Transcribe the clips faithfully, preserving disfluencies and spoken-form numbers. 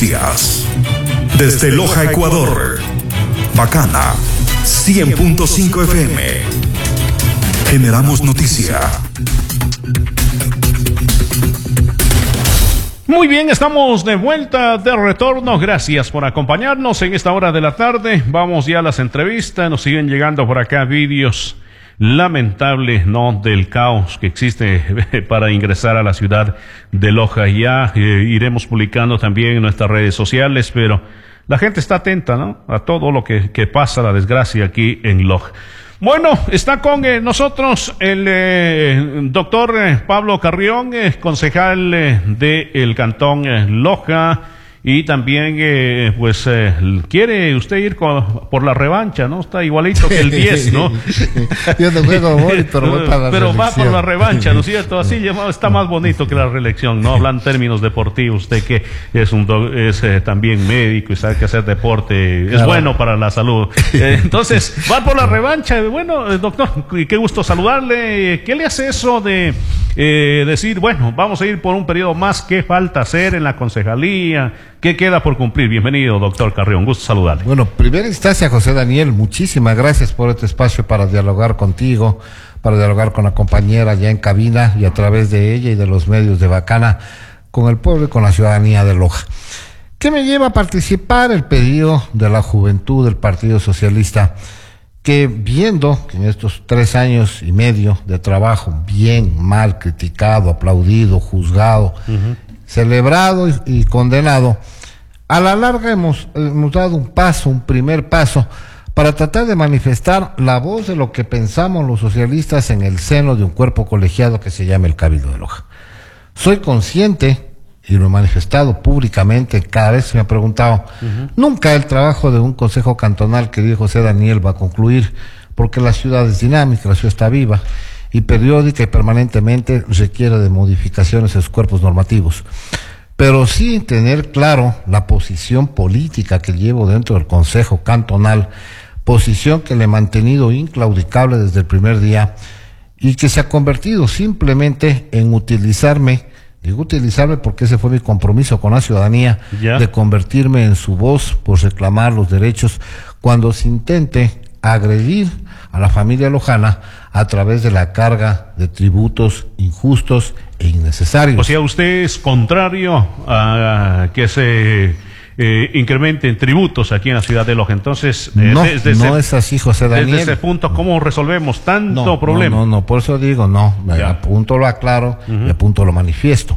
noticias. Desde Loja, Ecuador. Bacana cien punto cinco F M. Generamos noticia. Muy bien, estamos de vuelta, de retorno. Gracias por acompañarnos en esta hora de la tarde. Vamos ya a las entrevistas. Nos siguen llegando por acá vídeos lamentables, ¿no?, del caos que existe para ingresar a la ciudad de Loja. Ya eh, iremos publicando también en nuestras redes sociales, pero la gente está atenta, ¿no?, a todo lo que, que pasa, la desgracia aquí en Loja. Bueno, está con eh, nosotros el eh, doctor eh, Pablo Carrión, eh, concejal eh, del Cantón eh, Loja, y también, eh, pues, eh, quiere usted ir con, por la revancha, ¿no? Está igualito que el diez, ¿no? Yo no juego boli, pero voy para la Pero reelección. va por la revancha, ¿no es cierto? Así llamado, está más bonito que la reelección, ¿no? Hablan en términos deportivos, usted que es un do, es eh, también médico y sabe que hacer deporte es claro, bueno para la salud. Eh, entonces, va por la revancha. Bueno, eh, doctor, qué gusto saludarle. ¿Qué le hace eso de eh, decir, bueno, vamos a ir por un periodo más? ¿Qué falta hacer en la concejalía? ¿Qué queda por cumplir? Bienvenido, doctor Carrión, gusto saludarle. Bueno, primera instancia, José Daniel, muchísimas gracias por este espacio para dialogar contigo, para dialogar con la compañera ya en cabina y a través de ella y de los medios de Bacana, con el pueblo y con la ciudadanía de Loja. ¿Qué me lleva a participar? El pedido de la juventud del Partido Socialista, que viendo que en estos tres años y medio de trabajo, bien, mal, criticado, aplaudido, juzgado, uh-huh, celebrado y, y condenado, a la larga hemos, hemos dado un paso, un primer paso, para tratar de manifestar la voz de lo que pensamos los socialistas en el seno de un cuerpo colegiado que se llama el Cabildo de Loja. Soy consciente, y lo he manifestado públicamente cada vez que me ha preguntado, uh-huh, nunca el trabajo de un consejo cantonal, que dijo José Daniel, va a concluir, porque la ciudad es dinámica, la ciudad está viva, y periódica y permanentemente requiere de modificaciones en sus cuerpos normativos. Pero sí tener claro la posición política que llevo dentro del Consejo Cantonal, posición que le he mantenido inclaudicable desde el primer día y que se ha convertido simplemente en utilizarme, digo utilizarme porque ese fue mi compromiso con la ciudadanía, ¿ya?, de convertirme en su voz por reclamar los derechos cuando se intente agredir a la familia lojana a través de la carga de tributos injustos e innecesarios. O sea, usted es contrario a que se eh, incrementen tributos aquí en la ciudad de Loja. Entonces, eh, no, desde no ese, es así, José Daniel. Desde ese punto, ¿cómo resolvemos tanto no, problema? No, no, no, por eso digo, no, me apunto lo aclaro, uh-huh, y apunto lo manifiesto.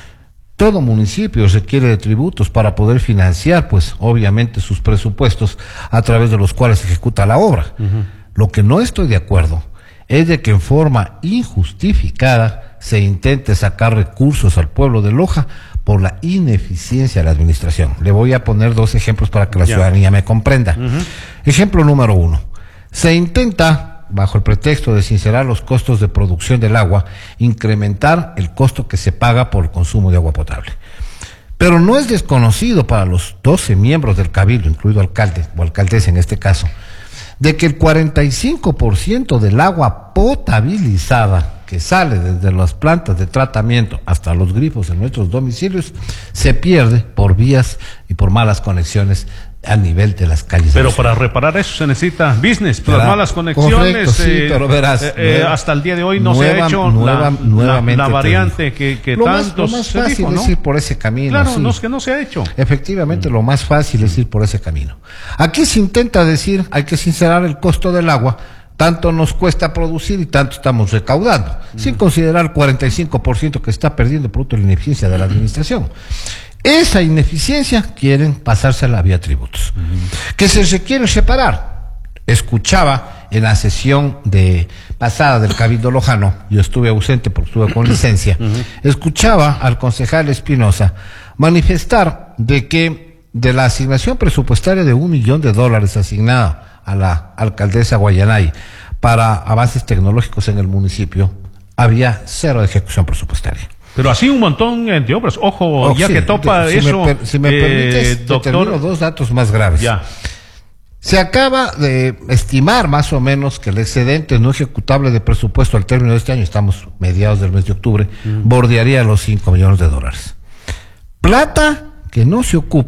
Todo municipio requiere de tributos para poder financiar, pues, obviamente, sus presupuestos a través de los cuales se ejecuta la obra. Uh-huh. Lo que no estoy de acuerdo es de que en forma injustificada se intente sacar recursos al pueblo de Loja por la ineficiencia de la administración. Le voy a poner dos ejemplos para que la yeah. ciudadanía me comprenda. Uh-huh. Ejemplo número uno. Se intenta, bajo el pretexto de sincerar los costos de producción del agua, incrementar el costo que se paga por el consumo de agua potable. Pero no es desconocido para los doce miembros del Cabildo, incluido alcalde o alcaldesa en este caso, de que el cuarenta y cinco por ciento del agua potabilizada que sale desde las plantas de tratamiento hasta los grifos en nuestros domicilios se pierde por vías y por malas conexiones a nivel de las calles. Pero para reparar eso se necesita business, pero las malas conexiones. Correcto, sí, eh, pero verás, eh, eh, nueva, hasta el día de hoy no nueva, se ha hecho nueva, la, nuevamente la, la variante que, que lo tanto más, lo más se fácil dijo, ¿no? es ir por ese camino. Claro, sí. no es que no se ha hecho. Efectivamente, mm. lo más fácil es ir por ese camino. Aquí se intenta decir, hay que sincerar el costo del agua, tanto nos cuesta producir y tanto estamos recaudando, mm. sin considerar el cuarenta y cinco por ciento que está perdiendo producto de la ineficiencia de la administración. Esa ineficiencia quieren pasársela vía tributos. Uh-huh. Que se requiere separar. Escuchaba en la sesión de pasada del Cabildo Lojano, yo estuve ausente porque estuve con licencia, uh-huh. escuchaba al concejal Espinosa manifestar de que de la asignación presupuestaria de un millón de dólares asignada a la alcaldesa Guayanay para avances tecnológicos en el municipio, había cero de ejecución presupuestaria. Pero así un montón de obras. Ojo, oh, ya sí, que topa si eso. Me per, si me eh, permites, doctor, te termino dos datos más graves. Ya. Se acaba de estimar más o menos que el excedente no ejecutable de presupuesto al término de este año, estamos mediados del mes de octubre, mm. bordearía los cinco millones de dólares. Plata que no se ocupa